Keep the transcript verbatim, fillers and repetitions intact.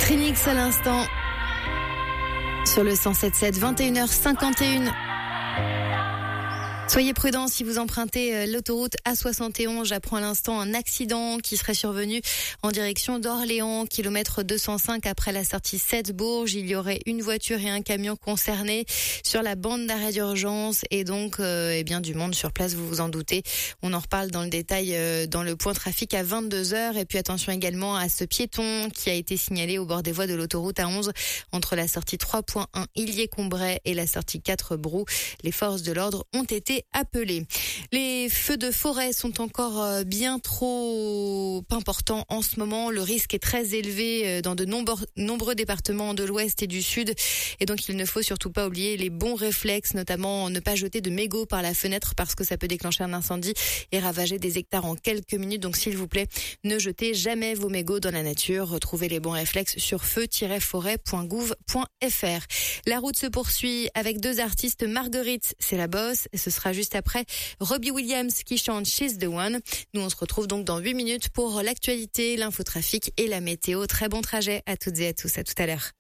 Trinix à l'instant sur le cent sept sept, vingt et une heures cinquante et une. Soyez prudents si vous empruntez l'autoroute A soixante et onze. J'apprends à l'instant un accident qui serait survenu en direction d'Orléans, kilomètre deux cent cinq après la sortie sept Bourges. Il y aurait une voiture et un camion concernés sur la bande d'arrêt d'urgence et donc euh, eh bien du monde sur place, vous vous en doutez. On en reparle dans le détail euh, dans le point trafic à vingt-deux heures. Et puis attention également à ce piéton qui a été signalé au bord des voies de l'autoroute A onze entre la sortie trois point un Illier-Combray et la sortie quatre Brou. Les forces de l'ordre ont été appelés. Les feux de forêt sont encore bien trop importants en ce moment. Le risque est très élevé dans de nombreux, nombreux départements de l'Ouest et du Sud. Et donc, il ne faut surtout pas oublier les bons réflexes, notamment ne pas jeter de mégots par la fenêtre parce que ça peut déclencher un incendie et ravager des hectares en quelques minutes. Donc, s'il vous plaît, ne jetez jamais vos mégots dans la nature. Retrouvez les bons réflexes sur feu tiret forêt point gouv point f r. La route se poursuit avec deux artistes. Marguerite, c'est la bosse, et ce sera juste après Robbie Williams qui chante She's the One. Nous, on se retrouve donc dans huit minutes pour l'actualité, l'infotrafic et la météo. Très bon trajet à toutes et à tous. À tout à l'heure.